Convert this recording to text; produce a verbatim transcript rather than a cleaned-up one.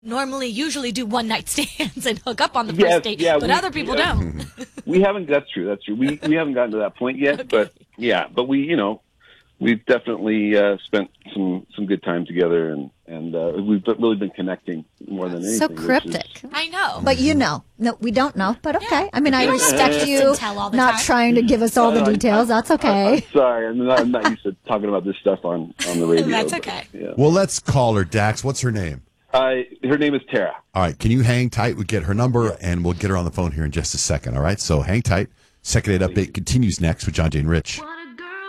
normally usually do one night stands and hook up on the first Yes, date, yeah, but we- other people yeah. don't. We haven't. That's true. That's true. We we haven't gotten to that point yet, Okay. but yeah, but we, you know, we've definitely uh, spent some some good time together, and and uh, we've really been connecting more than anything. So which is- cryptic. I know. But you know. No, we don't know, but okay. I mean, I You don't have to respect kiss you and tell all the not time. trying to give us all the Uh, I- details. That's I- okay. I'm sorry, I'm not, I'm not used to talking about this stuff on on the radio. That's but, okay. yeah. Well, let's call her, Dax. What's her name? Uh, her name is Tara. All right. Can you hang tight? We'll get her number, and we'll get her on the phone here in just a second. All right. So hang tight. Second date update continues next with John, Jane, Rich.